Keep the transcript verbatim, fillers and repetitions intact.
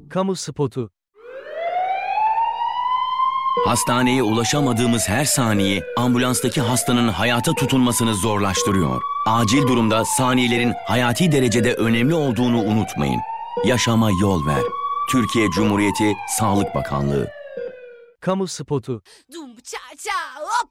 Kamu spotu. Hastaneye ulaşamadığımız her saniye ambulanstaki hastanın hayata tutunmasını zorlaştırıyor. Acil durumda saniyelerin hayati derecede önemli olduğunu unutmayın. Yaşama yol ver. Türkiye Cumhuriyeti Sağlık Bakanlığı. Kamu spotu. Dum ça ça hop.